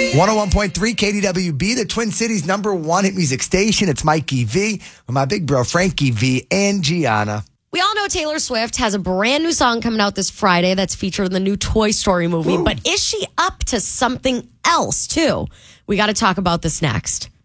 101.3 KDWB, the Twin Cities #1 hit music station. It's Mikey V with my big bro Frankie V and Gianna. We all know Taylor Swift has a brand new song coming out this Friday that's featured in the new Toy Story movie. But is she up to something else, too? We got to talk about this next.